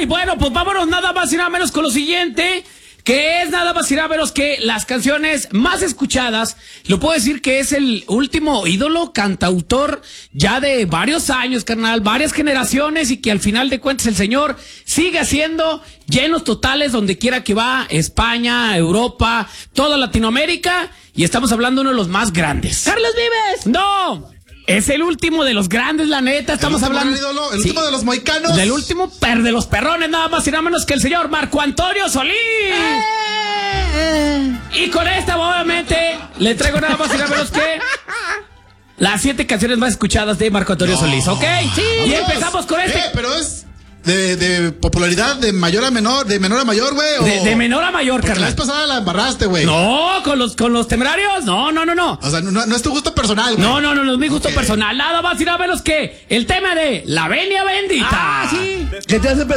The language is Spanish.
bueno, pues vámonos nada más y nada menos con lo siguiente, que es nada más y nada menos que las canciones más escuchadas. Lo puedo decir que es el último ídolo cantautor ya de varios años, carnal, varias generaciones, y que al final de cuentas el señor sigue haciendo llenos totales donde quiera que va, España, Europa, toda Latinoamérica, y estamos hablando de uno de los más grandes. ¡Carlos Vives! ¡No! Es el último de los grandes, la neta. Estamos hablando. El último de los mohicanos. Del último de los perrones, nada más y nada menos que el señor Marco Antonio Solís. Y con esta, obviamente, le traigo nada más y nada menos que las 7 canciones más escuchadas de Marco Antonio Solís, ¿ok? Sí. Y empezamos con este. Pero es de popularidad de mayor a menor, de menor a mayor, güey. De menor a mayor, carnal. La vez pasada la embarraste, güey. No, con los Temerarios. No. O sea, no es tu gusto personal, güey. No es mi gusto personal. Nada más y nada menos que el tema de La Venia Bendita. Ah, sí. ¿Qué te hace